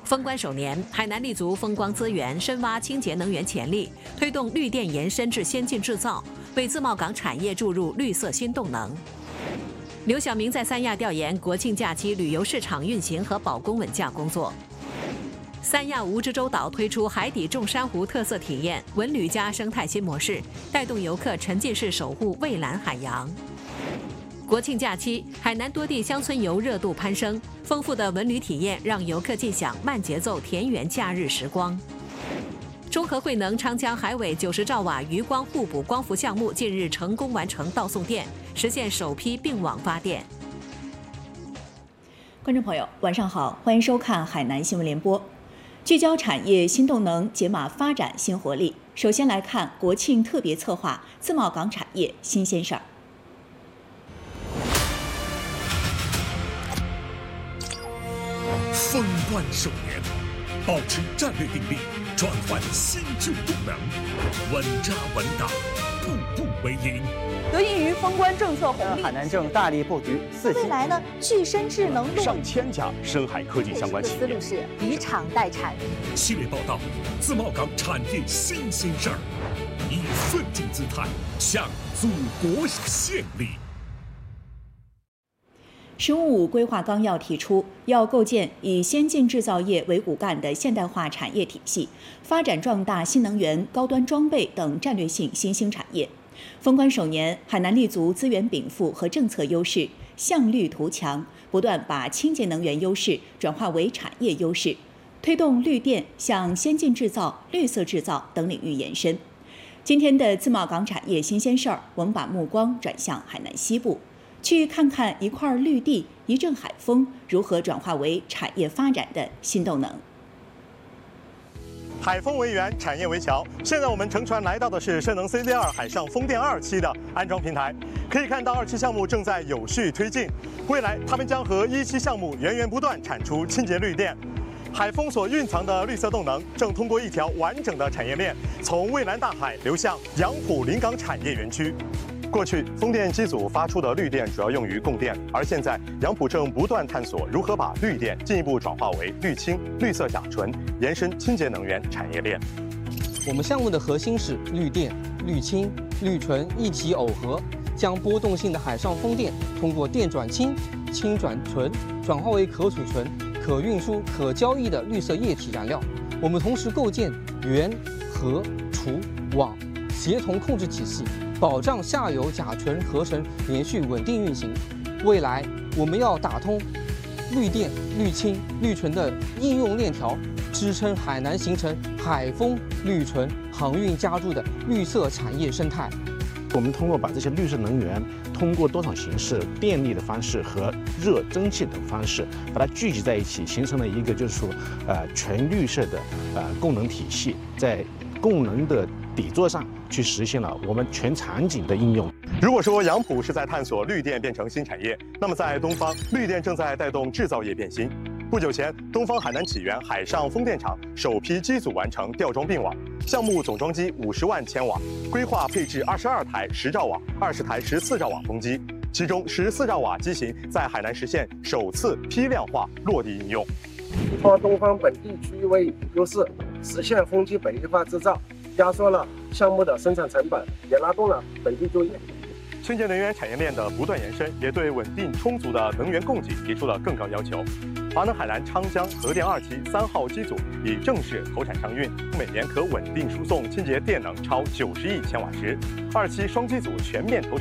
封关首年，海南立足风光资源，深挖清洁能源潜力，推动绿电延伸至先进制造，为自贸港产业注入绿色新动能。刘晓明在三亚调研国庆假期旅游市场运行和保供稳价工作。三亚蜈支洲岛推出海底种珊瑚特色体验，文旅加生态新模式，带动游客沉浸式守护蔚蓝海洋。国庆假期，海南多地乡村游热度攀升，丰富的文旅体验让游客尽享慢节奏田园假日时光。中核慧能昌江海尾90兆瓦余光互补光伏项目近日成功完成到送电，实现首批并网发电。 观众朋友，晚上好，欢迎收看海南新闻联播，聚焦产业新动能，解码发展新活力。首先来看国庆特别策划自贸港产业新鲜事儿。 封关首年，保持战略定力，转换新旧动能，稳扎稳打，步步为营。 得益于封关政策红利， 海南正大力布局4期。 未来呢，具深智能上千家深海科技相关企业。 思路是以厂代产。 系列报道：自贸港产业新鲜事儿，以奋进姿态向祖国献礼。 “十五五”规划纲要提出，要构建以先进制造业为骨干的现代化产业体系，发展壮大新能源、高端装备等战略性新兴产业。封关首年，海南立足资源禀赋和政策优势，向绿图强，不断把清洁能源优势转化为产业优势，推动绿电向先进制造、绿色制造等领域延伸。今天的自贸港产业新鲜事儿，我们把目光转向海南西部。去看看一块绿地、一阵海风如何转化为产业发展的新动能。 海风为源，产业为桥。现在我们乘船来到的是深能 CZ2 海上风电2期的安装平台。可以看到2期项目正在有序推进，未来他们将和1期项目源源不断产出清洁绿电。海风所蕴藏的绿色动能，正通过一条完整的产业链，从蔚蓝大海流向杨浦临港产业园区。过去，风电机组发出的绿电主要用于供电，而现在杨浦正不断探索如何把绿电进一步转化为绿氢、绿色甲醇，延伸清洁能源产业链。 我们项目的核心是绿电、绿氢、绿醇一体耦合，将波动性的海上风电通过电转氢、氢转醇转化为可储存、可运输、可交易的绿色液体燃料。我们同时构建源、核、储、网协同控制体系，保障下游甲醇合成连续稳定运行。未来我们要打通绿电、绿氢、绿醇的应用链条，支撑海南形成海风、绿醇航运加注的绿色产业生态。 我们通过把这些绿色能源，通过多种形式、电力的方式和热蒸汽等方式，把它聚集在一起，形成了一个就是说，全绿色的供能体系，在供能的底座上去实现了我们全场景的应用。 如果说杨浦是在探索绿电变成新产业，那么在东方，绿电正在带动制造业变新。不久前，东方海南起源海上风电场首批机组完成吊装并网，项目总装机50万千瓦，规划配置22台10兆瓦、20台14兆瓦风机，其中14兆瓦机型在海南实现首次批量化落地应用。 依托东方本地区位优势，实现风机本地化制造，压缩了项目的生产成本，也拉动了本地就业。 清洁能源产业链的不断延伸，也对稳定充足的能源供给提出了更高要求。华能海南昌江核电2期3号机组已正式投产商运，每年可稳定输送清洁电能超90亿千瓦时。2期双机组全面投产。